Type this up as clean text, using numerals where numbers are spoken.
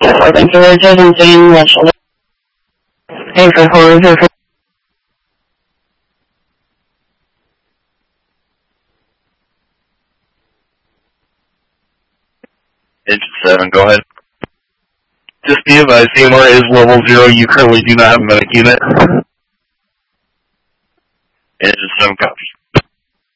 Thank you. We're just doing the shoulder. Hey, for holding here for. Engine 7, go ahead. Just be advised, CMR is level 0. You currently do not have a medic unit. Engine 7 copies.